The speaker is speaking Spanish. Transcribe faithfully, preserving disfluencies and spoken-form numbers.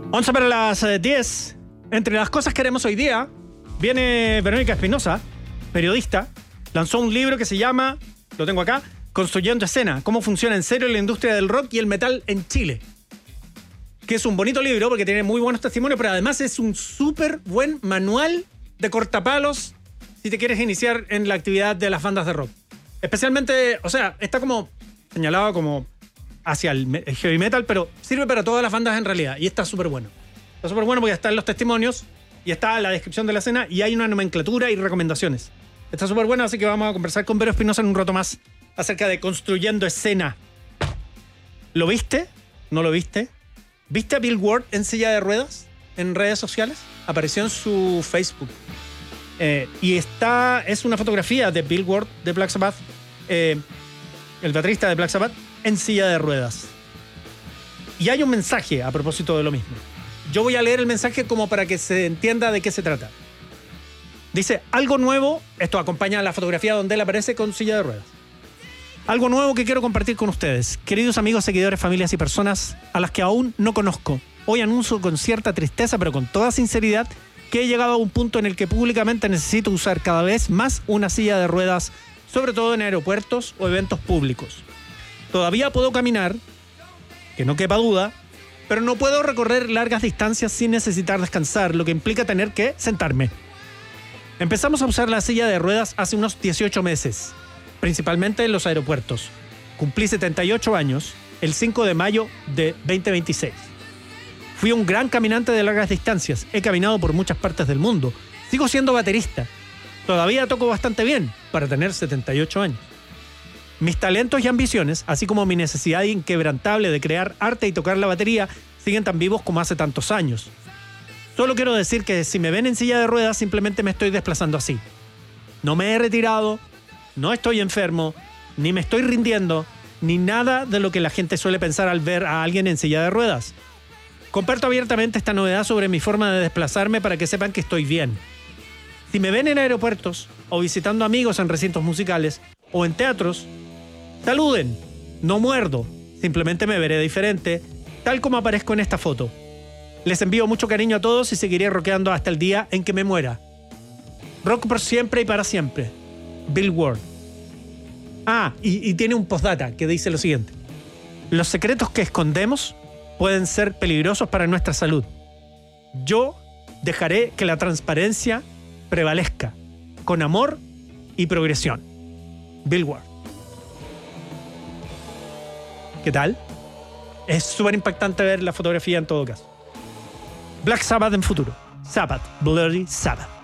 once para las diez. Entre las cosas que haremos hoy día, viene Verónica Espinosa, periodista, lanzó un libro que se llama, lo tengo acá, Construyendo Escena, cómo funciona en serio la industria del rock y el metal en Chile. Que es un bonito libro porque tiene muy buenos testimonios, pero además es un súper buen manual de cortapalos si te quieres iniciar en la actividad de las bandas de rock. Especialmente, o sea, está como señalado como hacia el heavy metal, pero sirve para todas las bandas en realidad. Y está súper bueno. Está súper bueno porque están los testimonios y está la descripción de la escena y hay una nomenclatura y recomendaciones. Está súper bueno, así que vamos a conversar con Vero Espinosa en un rato más acerca de Construyendo Escena. ¿Lo viste? ¿No lo viste? ¿Viste a Bill Ward en silla de ruedas en redes sociales? Apareció en su Facebook. Eh, y está, es una fotografía de Bill Ward de Black Sabbath, eh, el baterista de Black Sabbath, en silla de ruedas. Y hay un mensaje a propósito de lo mismo. Yo voy a leer el mensaje como para que se entienda de qué se trata. Dice, algo nuevo, esto acompaña a la fotografía donde él aparece con silla de ruedas. Algo nuevo que quiero compartir con ustedes, queridos amigos, seguidores, familias y personas a las que aún no conozco. Hoy anuncio con cierta tristeza, pero con toda sinceridad, que he llegado a un punto en el que públicamente necesito usar cada vez más una silla de ruedas, sobre todo en aeropuertos o eventos públicos. Todavía puedo caminar, que no quepa duda, pero no puedo recorrer largas distancias sin necesitar descansar, lo que implica tener que sentarme. Empezamos a usar la silla de ruedas hace unos dieciocho meses, principalmente en los aeropuertos. Cumplí setenta y ocho años el cinco de mayo de veinte veintiséis. Fui un gran caminante de largas distancias, he caminado por muchas partes del mundo, sigo siendo baterista, todavía toco bastante bien para tener setenta y ocho años. Mis talentos y ambiciones, así como mi necesidad inquebrantable de crear arte y tocar la batería, siguen tan vivos como hace tantos años. Solo quiero decir que si me ven en silla de ruedas, simplemente me estoy desplazando así. No me he retirado, no estoy enfermo, ni me estoy rindiendo, ni nada de lo que la gente suele pensar al ver a alguien en silla de ruedas. Comparto abiertamente esta novedad sobre mi forma de desplazarme para que sepan que estoy bien. Si me ven en aeropuertos, o visitando amigos en recintos musicales, o en teatros, saluden, no muerdo, simplemente me veré diferente, tal como aparezco en esta foto. Les envío mucho cariño a todos y seguiré rockeando hasta el día en que me muera. Rock por siempre y para siempre. Bill Ward. Ah, y, y tiene un postdata que dice lo siguiente. Los secretos que escondemos pueden ser peligrosos para nuestra salud. Yo dejaré que la transparencia prevalezca, con amor y progresión. Bill Ward. ¿Qué tal? Es súper impactante ver la fotografía en todo caso. Black Sabbath en futuro. Sabbath, Bloody Sabbath.